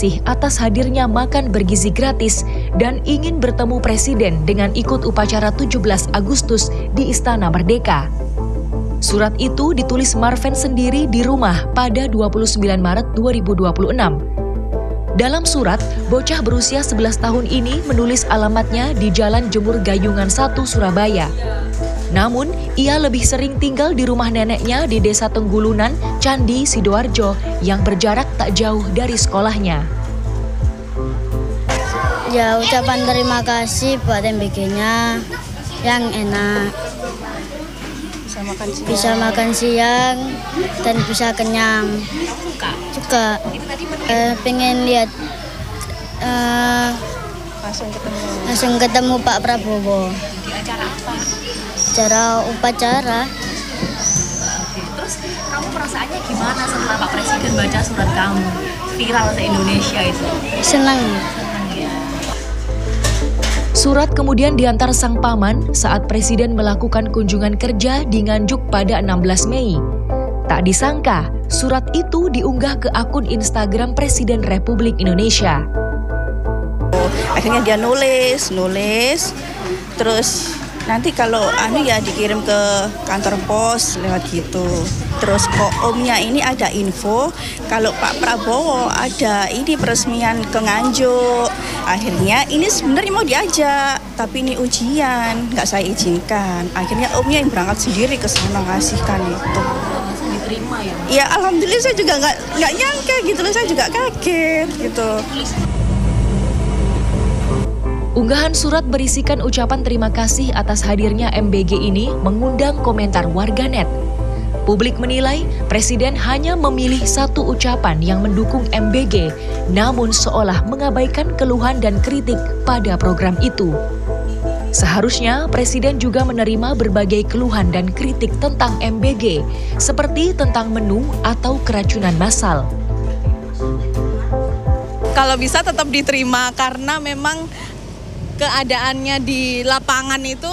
kasih atas hadirnya makan bergizi gratis dan ingin bertemu Presiden dengan ikut upacara 17 Agustus di Istana Merdeka. Surat itu ditulis Marven sendiri di rumah pada 29 Maret 2026. Dalam surat, bocah berusia 11 tahun ini menulis alamatnya di Jalan Jemur Gayungan 1, Surabaya. Namun, ia lebih sering tinggal di rumah neneknya di Desa Tenggulunan, Candi, Sidoarjo, yang berjarak tak jauh dari sekolahnya. Ya, ucapan terima kasih buat MBG-nya yang enak. Bisa makan siang dan bisa kenyang. Juga pengen lihat langsung ketemu Pak Prabowo. Di acara apa? Acara upacara. Terus kamu perasaannya gimana setelah Pak Presiden baca surat kamu? Viral se-Indonesia itu. Senang. Ya. Surat kemudian diantar sang paman saat Presiden melakukan kunjungan kerja di Nganjuk pada 16 Mei. Tak disangka, surat itu diunggah ke akun Instagram Presiden Republik Indonesia. Akhirnya dia nulis, terus nanti kalau ya dikirim ke kantor pos lewat gitu. Terus kok omnya ini ada info kalau Pak Prabowo ada ini peresmian ke Nganjuk. Akhirnya ini sebenarnya mau diajak, tapi ini ujian, nggak saya izinkan. Akhirnya omnya yang berangkat sendiri ke sana ngasihkan itu. Diterima ya? Ya alhamdulillah, saya juga nggak nyangka gitu loh, saya juga kaget gitu. Unggahan surat berisikan ucapan terima kasih atas hadirnya MBG ini mengundang komentar warganet. Publik menilai Presiden hanya memilih satu ucapan yang mendukung MBG, namun seolah mengabaikan keluhan dan kritik pada program itu. Seharusnya Presiden juga menerima berbagai keluhan dan kritik tentang MBG, seperti tentang menu atau keracunan massal. Kalau bisa tetap diterima karena memang keadaannya di lapangan itu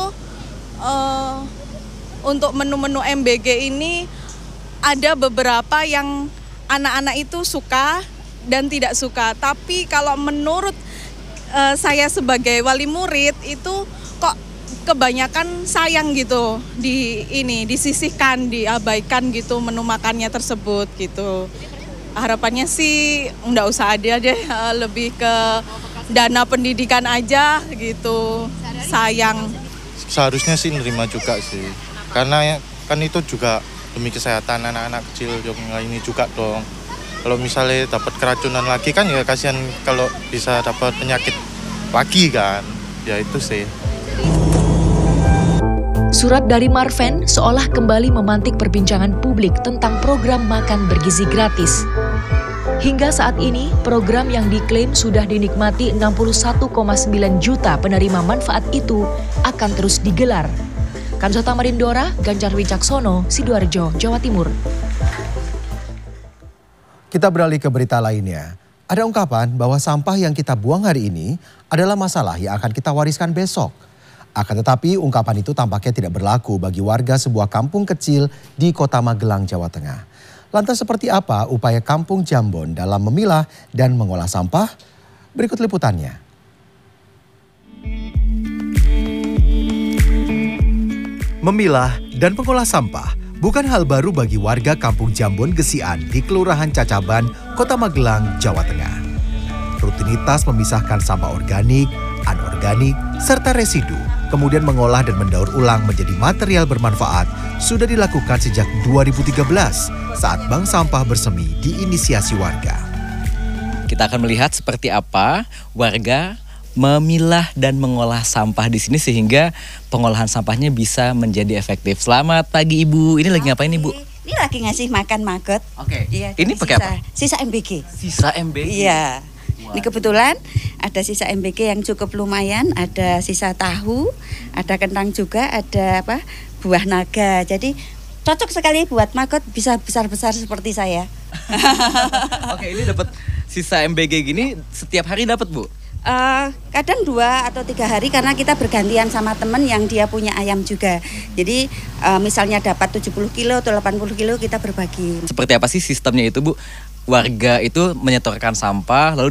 untuk menu-menu MBG ini ada beberapa yang anak-anak itu suka dan tidak suka. Tapi kalau menurut saya sebagai wali murid itu kok kebanyakan sayang gitu disisihkan, diabaikan gitu menu makannya tersebut gitu. Harapannya sih nggak usah ada deh, lebih ke dana pendidikan aja gitu, sayang. Seharusnya sih nerima juga sih, karena kan itu juga demi kesehatan anak-anak kecil yang ini juga dong. Kalau misalnya dapat keracunan lagi kan ya kasihan kalau bisa dapat penyakit lagi kan, ya itu sih. Surat dari Marven seolah kembali memantik perbincangan publik tentang program makan bergizi gratis. Hingga saat ini, program yang diklaim sudah dinikmati 61,9 juta penerima manfaat itu akan terus digelar. Kansota Marindora, Ganjar Wicaksono, Sidoarjo, Jawa Timur. Kita beralih ke berita lainnya. Ada ungkapan bahwa sampah yang kita buang hari ini adalah masalah yang akan kita wariskan besok. Akan tetapi ungkapan itu tampaknya tidak berlaku bagi warga sebuah kampung kecil di Kota Magelang, Jawa Tengah. Lantas seperti apa upaya Kampung Jambon dalam memilah dan mengolah sampah? Berikut liputannya. Memilah dan mengolah sampah bukan hal baru bagi warga Kampung Jambon Gesian di Kelurahan Cacaban, Kota Magelang, Jawa Tengah. Rutinitas memisahkan sampah organik, anorganik, serta residu, kemudian mengolah dan mendaur ulang menjadi material bermanfaat sudah dilakukan sejak 2013 saat bank sampah bersemi diinisiasi warga. Kita akan melihat seperti apa warga memilah dan mengolah sampah di sini sehingga pengolahan sampahnya bisa menjadi efektif. Selamat pagi Ibu, ini lagi ngapain Ibu? Ini lagi ngasih makan maggot. Oke. Iya, ini pakai apa? Sisa MBG. Sisa MBG. Iya. Ini kebetulan ada sisa MBG yang cukup lumayan, ada sisa tahu, ada kentang juga, ada buah naga. Jadi cocok sekali buat maggot bisa besar-besar seperti saya. Oke, ini dapat sisa MBG gini setiap hari dapat Bu? Kadang 2 atau 3 hari karena kita bergantian sama teman yang dia punya ayam juga. Jadi misalnya dapat 70 kilo atau 80 kilo kita berbagi. Seperti apa sih sistemnya itu Bu? Warga itu menyetorkan sampah lalu